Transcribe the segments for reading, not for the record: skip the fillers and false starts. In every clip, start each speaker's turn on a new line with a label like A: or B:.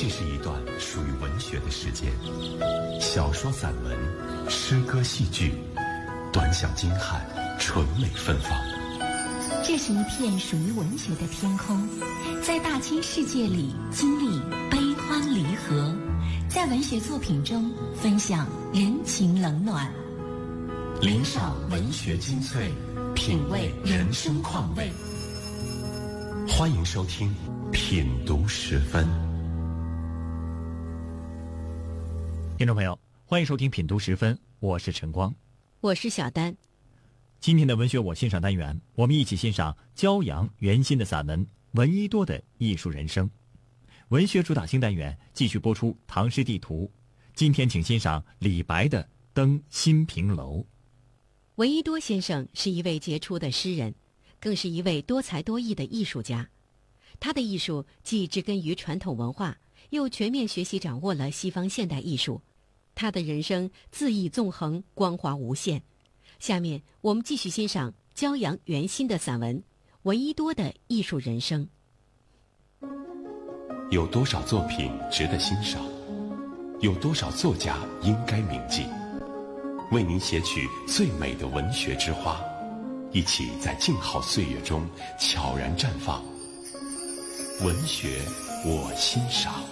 A: 这是一段属于文学的时间，小说、散文、诗歌、戏剧，短小精悍，纯美芬芳。
B: 这是一片属于文学的天空，在大千世界里经历悲欢离合，在文学作品中分享人情冷暖，
A: 聆赏文学精粹，品味人生况味。欢迎收听品读十分。
C: 听众朋友，欢迎收听品读十分，我是陈光，
D: 我是小丹。
C: 今天的文学我欣赏单元，我们一起欣赏焦阳袁心的散文《闻一多的艺术人生》。文学主打新单元继续播出唐诗地图，今天请欣赏李白的《登新平楼》。
D: 闻一多先生是一位杰出的诗人，更是一位多才多艺的艺术家。他的艺术既植根于传统文化，又全面学习掌握了西方现代艺术。他的人生恣意纵横，光华无限。下面我们继续欣赏焦阳袁心的散文《闻一多的艺术人生》。
A: 有多少作品值得欣赏？有多少作家应该铭记？为您写取最美的文学之花，一起在静好岁月中悄然绽放。文学我欣赏。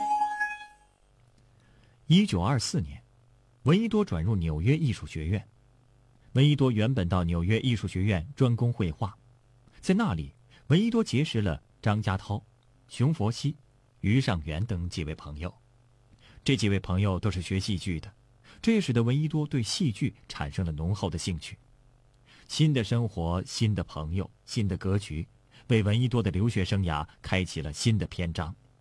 C: 1924年，闻一多转入纽约艺术学院。闻一多原本到纽约艺术学院专攻绘画，在那里，闻一多结识了张家涛、熊佛熙、于尚元等几位朋友。这几位朋友都是学戏剧的，这也使得闻一多对戏剧产生了浓厚的兴趣。新的生活、新的朋友、新的格局，为闻一多的留学生涯开启了新的篇章。